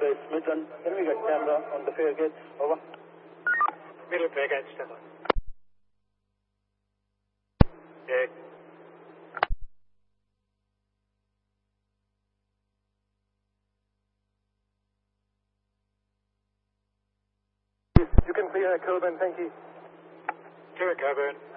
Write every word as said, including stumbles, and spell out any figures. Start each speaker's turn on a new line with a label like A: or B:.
A: base Midland. Can we get camera on the fare gate? Over.
B: Middle fare gate, stand by. Yeah.
A: You can clear Coburn, thank you.
B: Clear Coburn.